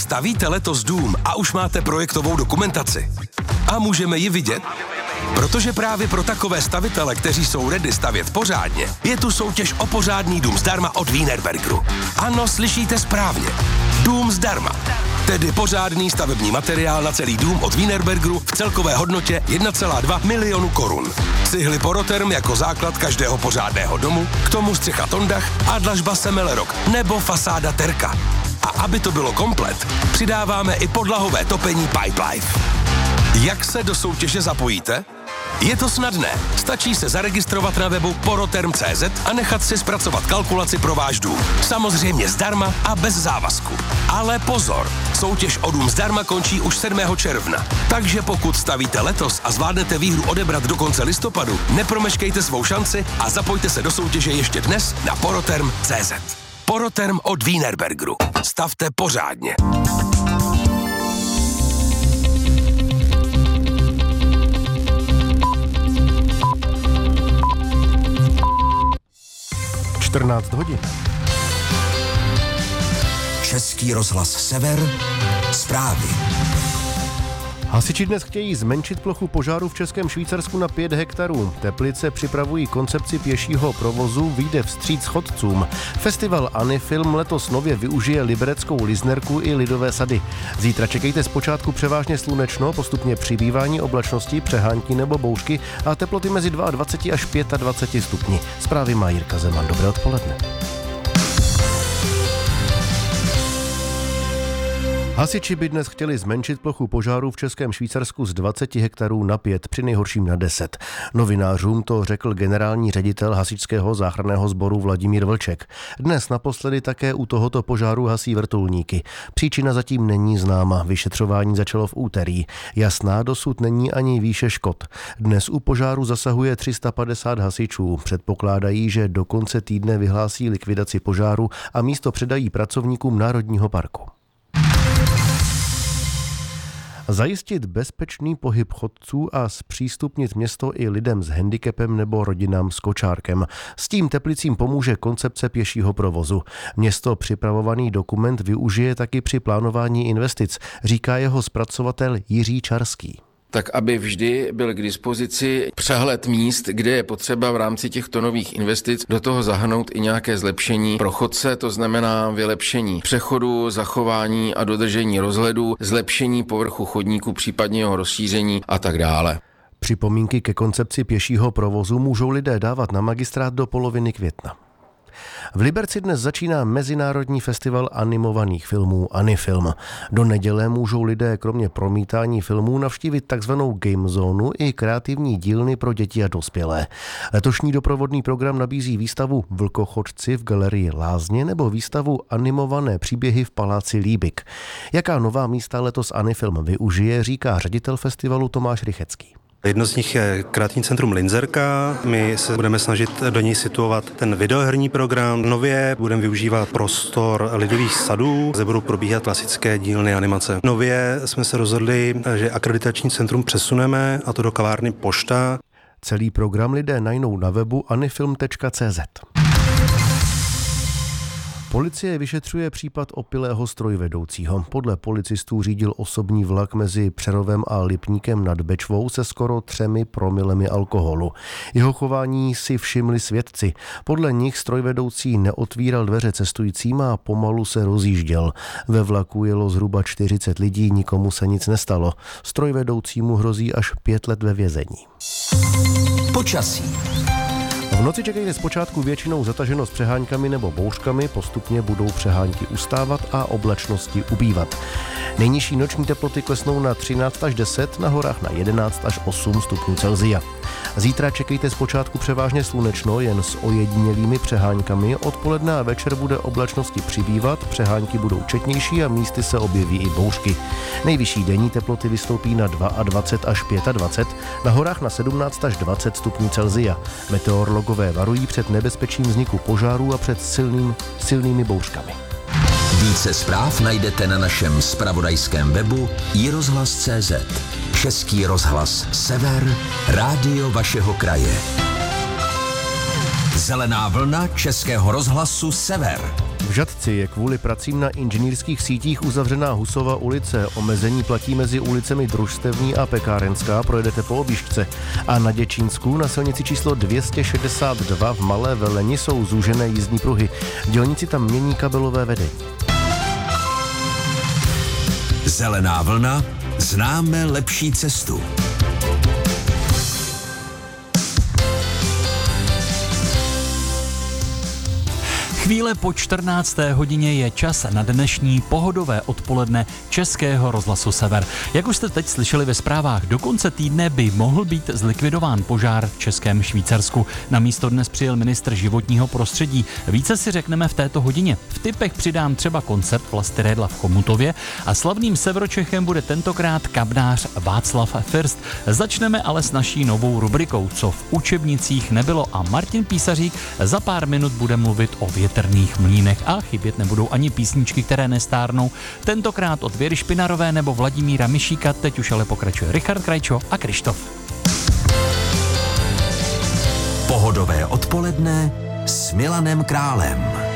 Stavíte letos dům a už máte projektovou dokumentaci? A můžeme ji vidět? Protože právě pro takové stavitele, kteří jsou ready stavět pořádně, je tu soutěž o pořádný dům zdarma od Wienerbergeru. Ano, slyšíte správně. Dům zdarma. Tedy pořádný stavební materiál na celý dům od Wienerbergeru v celkové hodnotě 1,2 milionu korun. Cihly Poroterm jako základ každého pořádného domu, k tomu střecha Tondach a dlažba Semelerok nebo fasáda Terka. A aby to bylo komplet, přidáváme i podlahové topení Pipelife. Jak se do soutěže zapojíte? Je to snadné. Stačí se zaregistrovat na webu poroterm.cz a nechat si zpracovat kalkulaci pro váš dům. Samozřejmě zdarma a bez závazku. Ale pozor, soutěž o dům zdarma končí už 7. června. Takže pokud stavíte letos a zvládnete výhru odebrat do konce listopadu, nepromeškejte svou šanci a zapojte se do soutěže ještě dnes na poroterm.cz. Poroterm od Wienerbergeru. Stavte pořádně. hodin. Český rozhlas Sever, zprávy. Hasiči dnes chtějí zmenšit plochu požáru v Českém Švýcarsku na 5 hektarů. Teplice připravují koncepci pěšího provozu, vyjde vstříc chodcům. Festival Anifilm letos nově využije libereckou Liznerku i lidové sady. Zítra čekejte zpočátku převážně slunečno, postupně přibývání oblačnosti, přehánky nebo bouřky a teploty mezi 22 až 25 stupni. Zprávy má Jirka Zeman. Dobré odpoledne. Hasiči by dnes chtěli zmenšit plochu požáru v Českém Švýcarsku z 20 hektarů na 5, při nejhorším na 10. Novinářům to řekl generální ředitel hasičského záchranného sboru Vladimír Vlček. Dnes naposledy také u tohoto požáru hasí vrtulníky. Příčina zatím není známa, vyšetřování začalo v úterý. Jasná dosud není ani výše škod. Dnes u požáru zasahuje 350 hasičů. Předpokládají, že do konce týdne vyhlásí likvidaci požáru a místo předají pracovníkům Národního parku. Zajistit bezpečný pohyb chodců a zpřístupnit město i lidem s handicapem nebo rodinám s kočárkem. S tím Teplicím pomůže koncepce pěšího provozu. Město připravovaný dokument využije taky při plánování investic, říká jeho zpracovatel Jiří Čarský. Tak aby vždy byl k dispozici přehled míst, kde je potřeba v rámci těchto nových investic do toho zahrnout i nějaké zlepšení pro chodce, to znamená vylepšení přechodu, zachování a dodržení rozhledu, zlepšení povrchu chodníku, případně jeho rozšíření a tak dále. Připomínky ke koncepci pěšího provozu můžou lidé dávat na magistrát do poloviny května. V Liberci dnes začíná mezinárodní festival animovaných filmů Anifilm. Do neděle můžou lidé kromě promítání filmů navštívit takzvanou game zónu i kreativní dílny pro děti a dospělé. Letošní doprovodný program nabízí výstavu Vlkochodci v galerii Lázně nebo výstavu Animované příběhy v paláci Líbik. Jaká nová místa letos Anifilm využije, říká ředitel festivalu Tomáš Rychecký. Jedno z nich je kreativní centrum Linzerka. My se budeme snažit do něj situovat ten videoherní program. Nově budeme využívat prostor lidových sadů, kde budou probíhat klasické dílny animace. Nově jsme se rozhodli, že akreditační centrum přesuneme, a to do kavárny Pošta. Celý program lidé najnou na webu anifilm.cz. Policie vyšetřuje případ opilého strojvedoucího. Podle policistů řídil osobní vlak mezi Přerovem a Lipníkem nad Bečvou se skoro 3 promilemi alkoholu. Jeho chování si všimli svědci. Podle nich strojvedoucí neotvíral dveře cestujícím a pomalu se rozjížděl. Ve vlaku jelo zhruba 40 lidí, nikomu se nic nestalo. Strojvedoucímu hrozí až 5 let ve vězení. Počasí. V noci čekejte zpočátku většinou zataženo s přeháňkami nebo bouřkami, postupně budou přehánky ustávat a oblačnosti ubývat. Nejnižší noční teploty klesnou na 13 až 10, na horách na 11 až 8 stupňů Celsia. Zítra čekejte zpočátku převážně slunečno, jen s ojedinělými přeháňkami. Odpoledne a večer bude oblačnosti přibývat, přehánky budou četnější a místy se objeví i bouřky. Nejvyšší denní teploty vystoupí na 22 až 25, na horách na 17 až 20 stupňů Celsia. Meteorologové varují před nebezpečím vzniku požárů a před silnými bouřkami. Více zpráv najdete na našem zpravodajském webu iRozhlas.cz. Český rozhlas Sever, rádio vašeho kraje. Zelená vlna Českého rozhlasu Sever. V Žatci je kvůli pracím na inženýrských sítích uzavřená Husova ulice. Omezení platí mezi ulicemi Družstevní a Pekárenská, projedete po objížďce. A na Děčínsku na silnici číslo 262 v Malé Veleni jsou zúžené jízdní pruhy. Dělníci tam mění kabelové vedení. Zelená vlna, známe lepší cestu. Chvíle po 14. hodině je čas na dnešní pohodové odpoledne Českého rozhlasu Sever. Jak už jste teď slyšeli ve zprávách, do konce týdne by mohl být zlikvidován požár v Českém Švýcarsku. Na místo dnes přijel ministr životního prostředí. Více si řekneme v této hodině. V tipech přidám třeba koncert Vlasty Redla v Chomutově a slavným Severočechem bude tentokrát kabnář Václav First. Začneme ale s naší novou rubrikou, co v učebnicích nebylo, a Martin Písařík za pár minut bude mluvit o větrných mlýnech a chybět nebudou ani písničky, které nestárnou. Tentokrát od Věry Špinarové nebo Vladimíra Mišíka, teď už ale pokračuje Richard Krajčo a Krištof. Pohodové odpoledne s Milanem Králem.